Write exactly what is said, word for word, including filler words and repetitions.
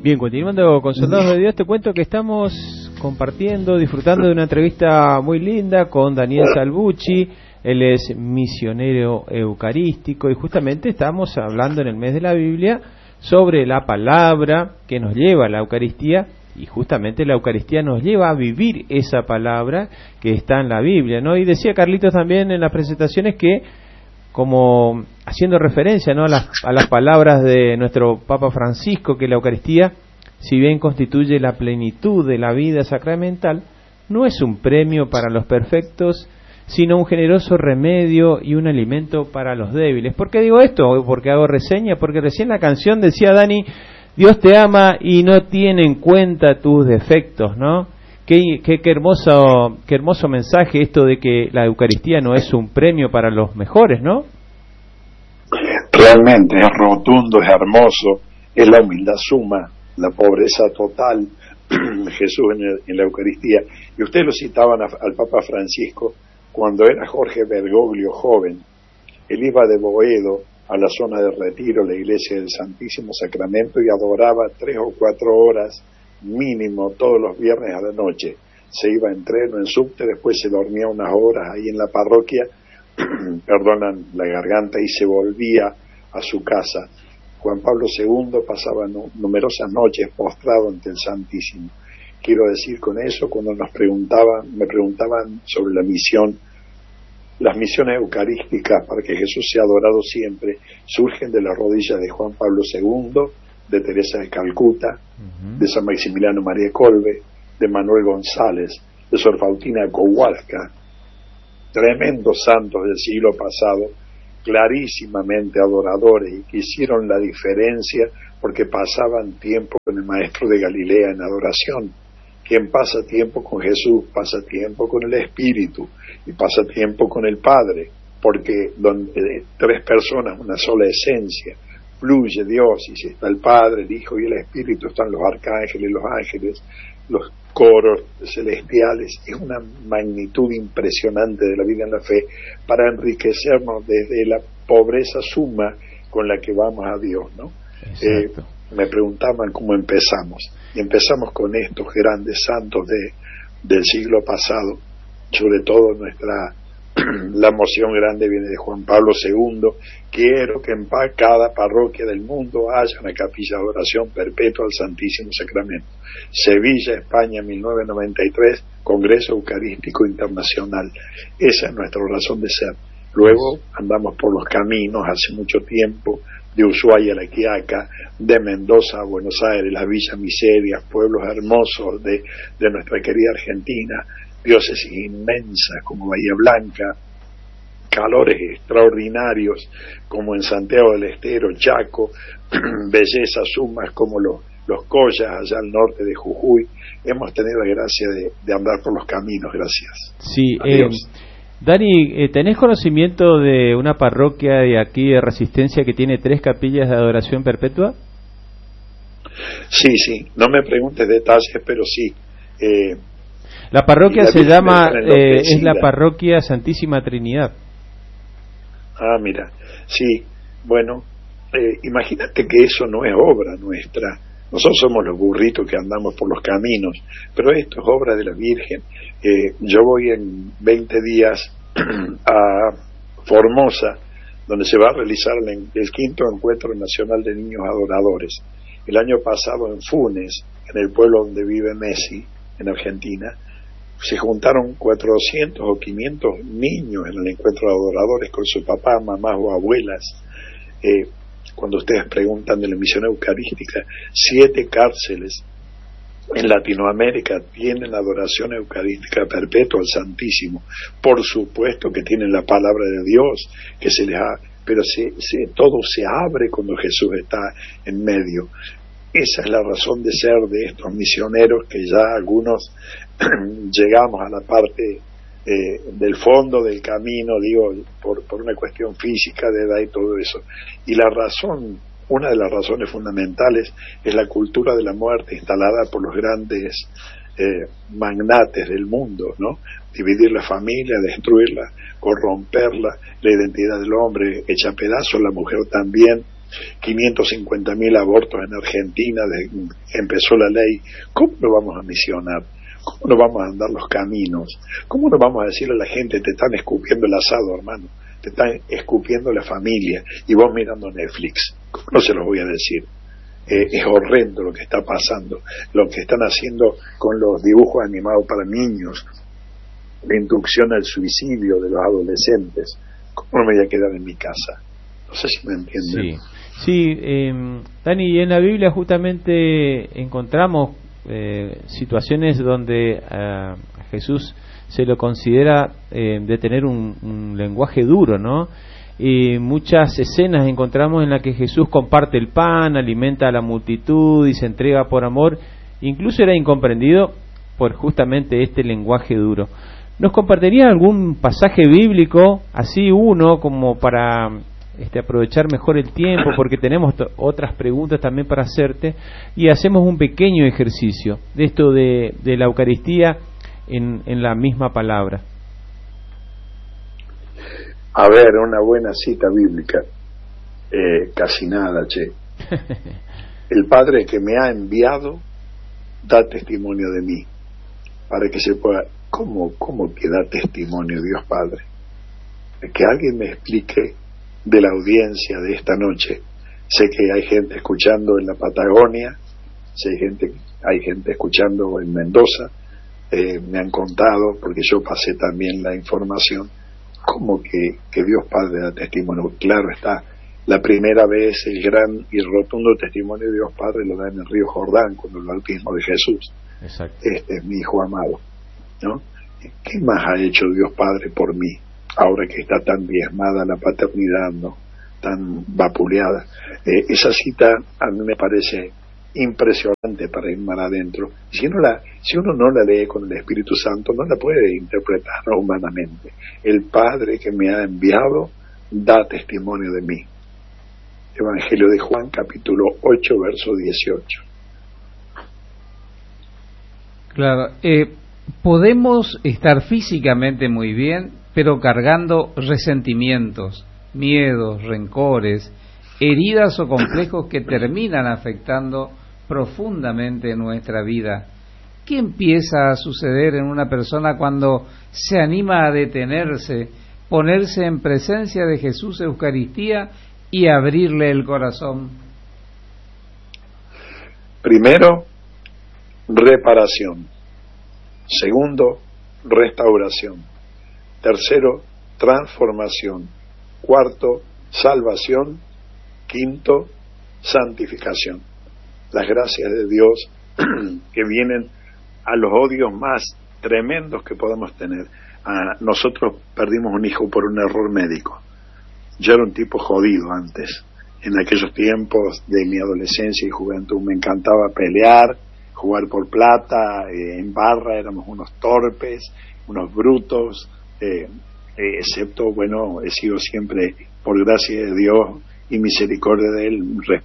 Bien, continuando con Soldados de Dios, te cuento que estamos compartiendo, disfrutando de una entrevista muy linda con Daniel Salvucci. Él es misionero eucarístico y justamente estamos hablando en el mes de la Biblia sobre la palabra que nos lleva a la Eucaristía, y justamente la Eucaristía nos lleva a vivir esa palabra que está en la Biblia, ¿no? Y decía Carlitos también en las presentaciones que, como haciendo referencia, ¿no?, a las, a las palabras de nuestro Papa Francisco, que la Eucaristía, si bien constituye la plenitud de la vida sacramental, no es un premio para los perfectos, sino un generoso remedio y un alimento para los débiles. ¿Por qué digo esto? Porque hago reseña, porque recién la canción decía, Dani, Dios te ama y no tiene en cuenta tus defectos, ¿no? Qué, qué, qué hermoso, qué hermoso mensaje esto de que la Eucaristía no es un premio para los mejores, ¿no? Realmente es rotundo, es hermoso, es la humildad suma, la pobreza total, Jesús en, el, en la Eucaristía. Y ustedes lo citaban a, al Papa Francisco cuando era Jorge Bergoglio joven. Él iba de Boedo a la zona de retiro, la iglesia del Santísimo Sacramento, y adoraba tres o cuatro horas mínimo todos los viernes a la noche. Se iba en tren o en subte, después se dormía unas horas ahí en la parroquia, perdonan la garganta, y se volvía a su casa. Juan Pablo segundo pasaba no, numerosas noches postrado ante el Santísimo. Quiero decir con eso, cuando nos preguntaban, me preguntaban sobre la misión, las misiones eucarísticas para que Jesús sea adorado siempre, surgen de las rodillas de Juan Pablo segundo, de Teresa de Calcuta, uh-huh. de San Maximiliano María Kolbe, de Manuel González, de Sor Faustina Kowalska, tremendos santos del siglo pasado, clarísimamente adoradores, y que hicieron la diferencia porque pasaban tiempo con el Maestro de Galilea en adoración. Quien pasa tiempo con Jesús, pasa tiempo con el Espíritu, y pasa tiempo con el Padre, porque donde tres personas, una sola esencia, fluye Dios, y si está el Padre, el Hijo y el Espíritu, están los arcángeles, los ángeles, los coros celestiales. Es una magnitud impresionante de la vida en la fe para enriquecernos desde la pobreza suma con la que vamos a Dios, ¿no? Eh, me preguntaban cómo empezamos, y empezamos con estos grandes santos de, del siglo pasado, sobre todo nuestra la moción grande viene de Juan Pablo segundo. Quiero que en cada parroquia del mundo haya una capilla de oración perpetua al Santísimo Sacramento. Sevilla, España, mil novecientos noventa y tres, Congreso Eucarístico Internacional. Esa es nuestra razón de ser. Luego andamos por los caminos hace mucho tiempo, de Ushuaia a La Quiaca, de Mendoza a Buenos Aires, las Villas Miserias, pueblos hermosos de, de nuestra querida Argentina, diócesis inmensas como Bahía Blanca, calores extraordinarios como en Santiago del Estero, Chaco, bellezas sumas como los, los Collas allá al norte de Jujuy. Hemos tenido la gracia de, de andar por los caminos, gracias. Sí, eh, Dani, eh, ¿tenés conocimiento de una parroquia de aquí de Resistencia que tiene tres capillas de adoración perpetua? Sí, sí, no me preguntes detalles, pero sí. Eh, La parroquia la se llama, eh, es la parroquia Santísima Trinidad. Ah, mira, sí, bueno, eh, imagínate que eso no es obra nuestra. Nosotros somos los burritos que andamos por los caminos, pero esto es obra de la Virgen. Eh, yo voy en veinte días a Formosa, donde se va a realizar el, el quinto encuentro nacional de niños adoradores. El año pasado en Funes, en el pueblo donde vive Messi, en Argentina, se juntaron cuatrocientos o quinientos niños en el encuentro de adoradores con su papá, mamá o abuelas. Eh, cuando ustedes preguntan de la misión eucarística, siete cárceles en Latinoamérica tienen adoración eucarística perpetua al Santísimo. Por supuesto que tienen la palabra de Dios, que se les ha, pero se, se, todo se abre cuando Jesús está en medio. Esa es la razón de ser de estos misioneros, que ya algunos llegamos a la parte eh, del fondo del camino, digo, por, por una cuestión física, de edad y todo eso. Y la razón, una de las razones fundamentales, es la cultura de la muerte instalada por los grandes eh, magnates del mundo, ¿no? Dividir la familia, destruirla, corromperla, la identidad del hombre hecha pedazos, la mujer también, quinientos cincuenta mil abortos en Argentina desde que empezó la ley. ¿Cómo no vamos a misionar? ¿Cómo no vamos a andar los caminos? ¿Cómo no vamos a decirle a la gente, te están escupiendo el asado, hermano? Te están escupiendo la familia y vos mirando Netflix? ¿Cómo no se los voy a decir? Eh, es horrendo lo que está pasando, lo que están haciendo con los dibujos animados para niños, la inducción al suicidio de los adolescentes. ¿Cómo no me voy a quedar en mi casa? No sé si me entienden. Sí, sí eh, Dani, en la Biblia justamente encontramos eh, situaciones donde a Jesús se lo considera eh, de tener un, un lenguaje duro, ¿no? Y muchas escenas encontramos en las que Jesús comparte el pan, alimenta a la multitud y se entrega por amor. Incluso era incomprendido por justamente este lenguaje duro. ¿Nos compartiría algún pasaje bíblico, así uno, como para este, aprovechar mejor el tiempo, porque tenemos otras preguntas también para hacerte, y hacemos un pequeño ejercicio de esto de, de la Eucaristía en, en la misma palabra? A ver, una buena cita bíblica. Eh, casi nada, che. El Padre que me ha enviado da testimonio de mí, para que se pueda... ¿Cómo, cómo que da testimonio Dios Padre? Que alguien me explique de la audiencia de esta noche. Sé que hay gente escuchando en la Patagonia, sé hay gente, hay gente escuchando en Mendoza, eh, me han contado, porque yo pasé también la información. ¿Cómo que, que Dios Padre da testimonio? Claro está, la primera vez el gran y rotundo testimonio de Dios Padre lo da en el río Jordán, con el bautismo de Jesús. Exacto. Este es mi hijo amado, ¿no? ¿Qué más ha hecho Dios Padre por mí, ahora que está tan diezmada la paternidad, ¿no? Tan vapuleada? Eh, esa cita a mí me parece impresionante para ir más adentro. Si uno, la, si uno no la lee con el Espíritu Santo, no la puede interpretar humanamente. El Padre que me ha enviado da testimonio de mí. Evangelio de Juan, capítulo ocho, verso dieciocho. Claro, eh, podemos estar físicamente muy bien, pero cargando resentimientos, miedos, rencores, heridas o complejos que terminan afectando profundamente nuestra vida. ¿Qué empieza a suceder en una persona cuando se anima a detenerse, ponerse en presencia de Jesús Eucaristía y abrirle el corazón? Primero, reparación. Segundo, restauración. Tercero, transformación. Cuarto, salvación. Quinto, santificación. Las gracias de Dios que vienen a los odios más tremendos que podemos tener. Ah, nosotros perdimos un hijo por un error médico. Yo era un tipo jodido antes. En aquellos tiempos de mi adolescencia y juventud me encantaba pelear, jugar por plata, eh, en barra éramos unos torpes, unos brutos, eh, eh, excepto, bueno, he sido siempre, por gracia de Dios y misericordia de Él,